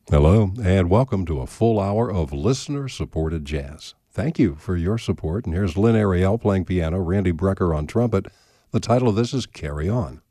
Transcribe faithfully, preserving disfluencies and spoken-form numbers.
Hello, and welcome to a full hour of listener-supported jazz. Thank you for your support, and here's Lynn Ariel playing piano, Randy Brecker on trumpet. The title of this is Carry On.